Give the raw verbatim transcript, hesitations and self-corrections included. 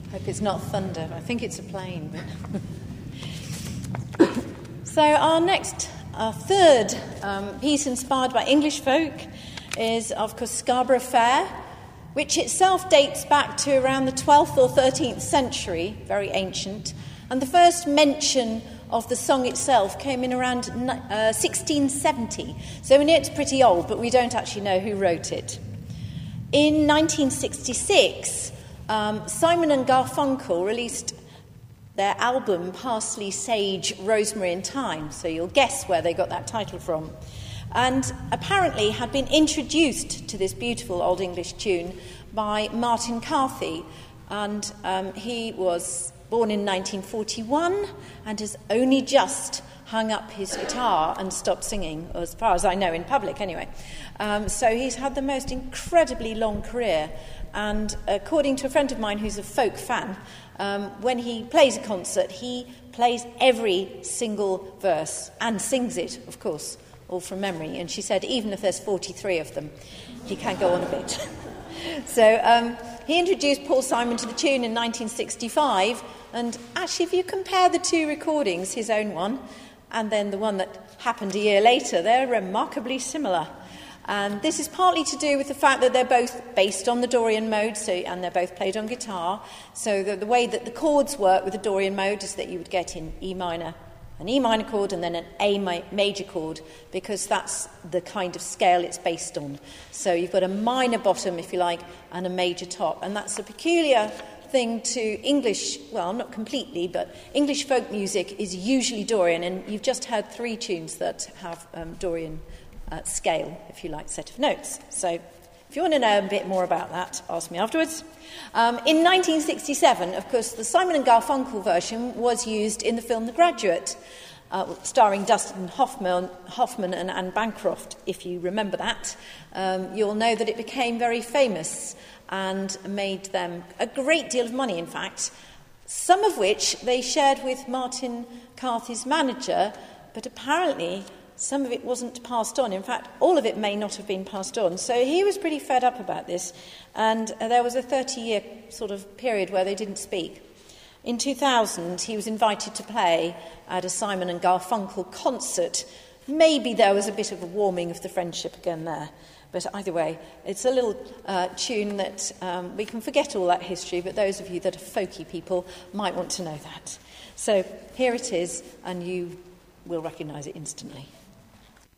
Hope it's not thunder. I think it's a plane. But so our next, our third um, piece inspired by English folk is, of course, Scarborough Fair, which itself dates back to around the twelfth or thirteenth century, very ancient. And the first mention of the song itself came in around uh, sixteen seventy. So we know it's pretty old, but we don't actually know who wrote it. In nineteen sixty-six, um, Simon and Garfunkel released their album Parsley, Sage, Rosemary and Thyme, so you'll guess where they got that title from. And apparently had been introduced to this beautiful Old English tune by Martin Carthy, and um, he was born in nineteen forty-one and has only just hung up his guitar and stopped singing, as far as I know, in public anyway. Um, so he's had the most incredibly long career, and according to a friend of mine who's a folk fan, um, when he plays a concert, he plays every single verse and sings it, of course, all from memory. And she said even if there's forty-three of them, he can go on a bit. So um, he introduced Paul Simon to the tune in nineteen sixty-five, and actually if you compare the two recordings, his own one and then the one that happened a year later, they're remarkably similar. And this is partly to do with the fact that they're both based on the Dorian mode, so, and they're both played on guitar. So the, the way that the chords work with the Dorian mode is that you would get in E minor, an E minor chord and then an A ma- major chord, because that's the kind of scale it's based on. So you've got a minor bottom, if you like, and a major top. And that's a peculiar thing to English, well, not completely, but English folk music is usually Dorian, and you've just heard three tunes that have um, Dorian uh, scale, if you like, set of notes. So if you want to know a bit more about that, ask me afterwards. Um, in nineteen sixty-seven, of course, the Simon and Garfunkel version was used in the film The Graduate, uh, starring Dustin Hoffman, Hoffman and Anne Bancroft. If you remember that, um, you'll know that it became very famous and made them a great deal of money, in fact, some of which they shared with Martin Carthy's manager, but apparently some of it wasn't passed on. In fact, all of it may not have been passed on. So he was pretty fed up about this, and uh, there was a thirty-year sort of period where they didn't speak. In two thousand, he was invited to play at a Simon and Garfunkel concert. Maybe there was a bit of a warming of the friendship again there. But either way, it's a little uh, tune that um, we can forget all that history, but those of you that are folky people might want to know that. So here it is, and you will recognise it instantly.